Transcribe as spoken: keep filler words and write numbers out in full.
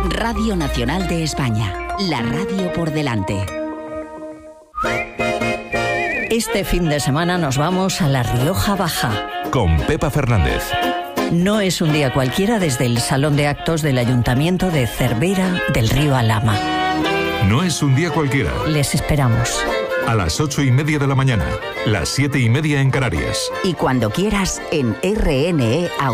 Radio Nacional de España, la radio por delante. Este fin de semana nos vamos a La Rioja Baja. Con Pepa Fernández. No es un día cualquiera desde el Salón de Actos del Ayuntamiento de Cervera del Río Alhama. No es un día cualquiera. Les esperamos. A las ocho y media de la mañana, las siete y media en Canarias. Y cuando quieras en R N E